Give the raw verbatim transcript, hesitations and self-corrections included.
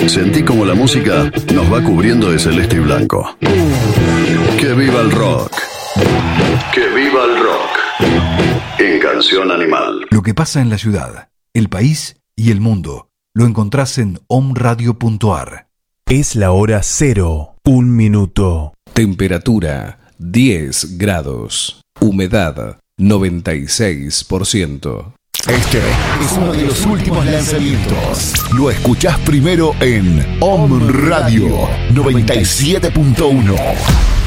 Sentí como la música nos va cubriendo de celeste y blanco. ¡Que viva el rock! ¡Que viva el rock! En Canción Animal. Lo que pasa en la ciudad, el país y el mundo lo encontrás en omradio punto ar. Es la hora cero, un minuto. Temperatura diez grados. Humedad noventa y seis por ciento. Este es uno de los últimos lanzamientos. Lo escuchás primero en Om Radio noventa y siete punto uno.